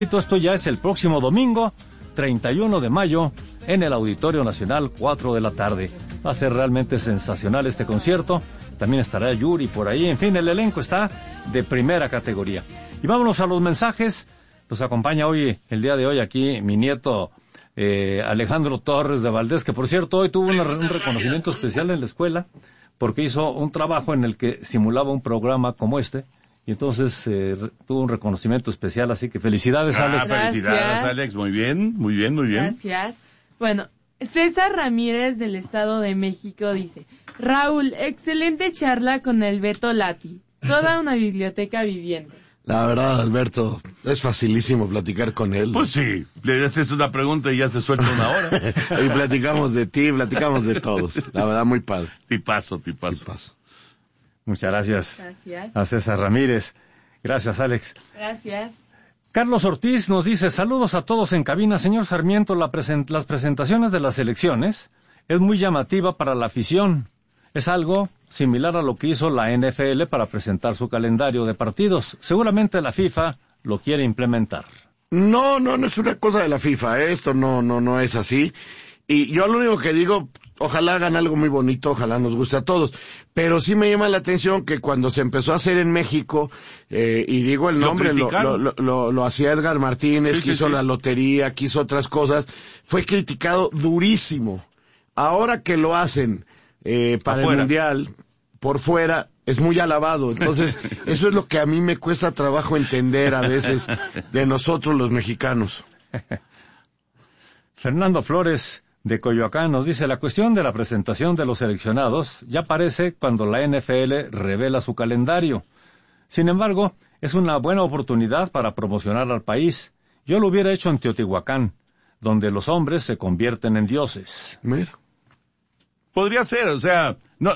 Esto ya es el próximo domingo, 31 de mayo, en el Auditorio Nacional, 4 de la tarde. Va a ser realmente sensacional este concierto. También estará Yuri por ahí. En fin, el elenco está de primera categoría. Y vámonos a los mensajes. Nos acompaña hoy, el día de hoy, aquí mi nieto Alejandro Torres de Valdés, que por cierto hoy tuvo un reconocimiento especial en la escuela, porque hizo un trabajo en el que simulaba un programa como este. Y entonces tuvo un reconocimiento especial, así que felicidades, Alex. Felicidades, Alex, muy bien. Gracias. Bueno, César Ramírez del Estado de México dice: Raúl, excelente charla con el Beto Lati, toda una biblioteca viviente. La verdad, Alberto, es facilísimo platicar con él. Pues sí, le haces una pregunta y ya se suelta una hora. Y platicamos de ti, platicamos de todos. La verdad, muy padre. Tipazo. Muchas gracias a César Ramírez. Gracias, Alex. Gracias. Carlos Ortiz nos dice: saludos a todos en cabina. Señor Sarmiento, las presentaciones de las elecciones es muy llamativa para la afición. Es algo similar a lo que hizo la NFL para presentar su calendario de partidos. Seguramente la FIFA lo quiere implementar. No es una cosa de la FIFA. Esto no es así. Y yo lo único que digo, ojalá hagan algo muy bonito, ojalá nos guste a todos. Pero sí me llama la atención que cuando se empezó a hacer en México, y digo el nombre, lo hacía Edgar Martínez, que hizo la lotería, que hizo otras cosas, fue criticado durísimo. Ahora que lo hacen para el Mundial, por fuera, es muy alabado. Entonces, eso es lo que a mí me cuesta trabajo entender a veces de nosotros los mexicanos. Fernando Flores de Coyoacán nos dice: la cuestión de la presentación de los seleccionados ya aparece cuando la NFL revela su calendario. Sin embargo, es una buena oportunidad para promocionar al país. Yo lo hubiera hecho en Teotihuacán, donde los hombres se convierten en dioses. Mira. Podría ser, o sea, no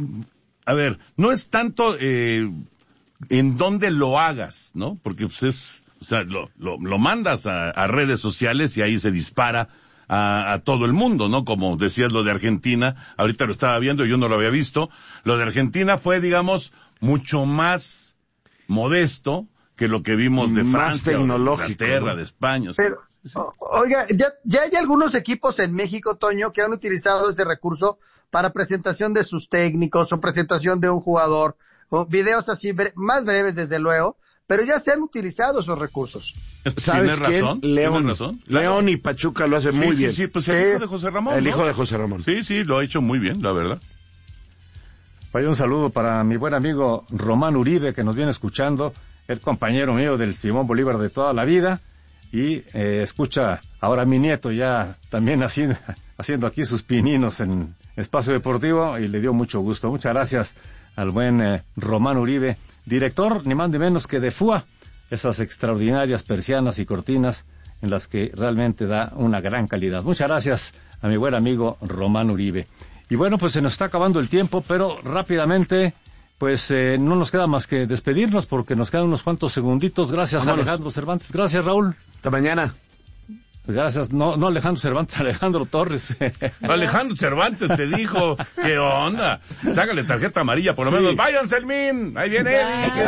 es tanto en dónde lo hagas, ¿no? Porque pues lo mandas a redes sociales y ahí se dispara a todo el mundo, ¿no? Como decías lo de Argentina, ahorita lo estaba viendo y yo no lo había visto. Lo de Argentina fue, digamos, mucho más modesto que lo que vimos de Francia, de Inglaterra, ¿no? De España. Pero, oiga, ya hay algunos equipos en México, Toño, que han utilizado ese recurso para presentación de sus técnicos o presentación de un jugador, o videos así más breves, desde luego. Pero ya se han utilizado esos recursos. ¿Sabes quién? León. León y Pachuca lo hacen muy bien. Sí, pues el hijo de José Ramón. El hijo de José Ramón. Sí, lo ha hecho muy bien, la verdad. Vaya, un saludo para mi buen amigo Román Uribe, que nos viene escuchando, el compañero mío del Simón Bolívar de toda la vida, y escucha ahora a mi nieto ya también haciendo aquí sus pininos en Espacio Deportivo, y le dio mucho gusto. Muchas gracias al buen Román Uribe, director ni más ni menos que de FUA, esas extraordinarias persianas y cortinas en las que realmente da una gran calidad. Muchas gracias a mi buen amigo Román Uribe. Y bueno, pues se nos está acabando el tiempo, pero rápidamente, pues no nos queda más que despedirnos porque nos quedan unos cuantos segunditos. Gracias, Alejandro Cervantes. Gracias, Raúl. Hasta mañana. Gracias, no Alejandro Cervantes, Alejandro Torres. Alejandro Cervantes te dijo, ¿qué onda? Sácale tarjeta amarilla, por lo menos. Váyanse, Elmin, ahí viene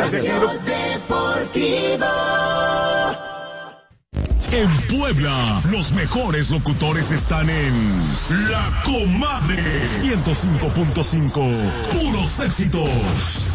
él. En Puebla, los mejores locutores están en La Comadre 105.5, puros éxitos.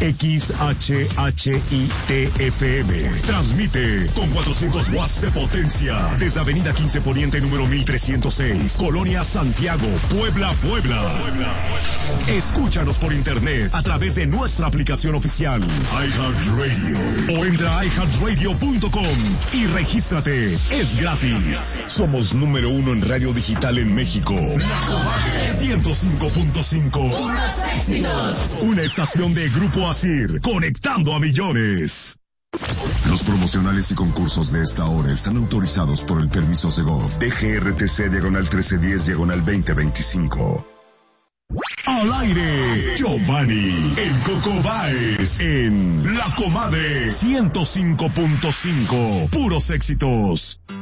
XHHIT-FM transmite con 400 watts de potencia desde Avenida 15 Poniente número 1306, Colonia Santiago, Puebla. Escúchanos por internet a través de nuestra aplicación oficial iHeartRadio o entra a iHeartRadio.com y regístrate. Es gratis. Somos número 1 en radio digital en México. 105.5. Una estación de Grupo ASIR, conectando a millones. Los promocionales y concursos de esta hora están autorizados por el permiso Segov DGRTC /13/2025. Al aire, Giovanni, el Coco Báez, en La Comadre 105.5, puros éxitos.